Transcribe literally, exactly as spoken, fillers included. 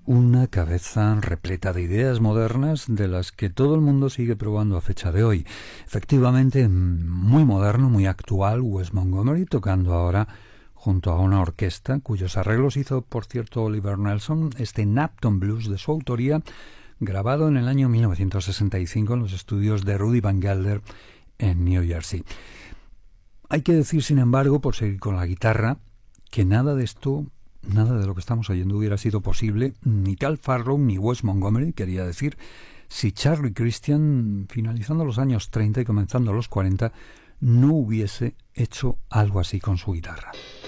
Una cabeza repleta de ideas modernas de las que todo el mundo sigue probando a fecha de hoy. Efectivamente, muy moderno, muy actual, Wes Montgomery tocando ahora junto a una orquesta cuyos arreglos hizo, por cierto, Oliver Nelson, este Napton Blues de su autoría, grabado en el año mil novecientos sesenta y cinco en los estudios de Rudy Van Gelder en New Jersey. Hay que decir, sin embargo, por seguir con la guitarra, que nada de esto... Nada de lo que estamos oyendo hubiera sido posible, ni Cal Farlow ni Wes Montgomery, quería decir, si Charlie Christian, finalizando los años treinta y comenzando los cuarenta, no hubiese hecho algo así con su guitarra.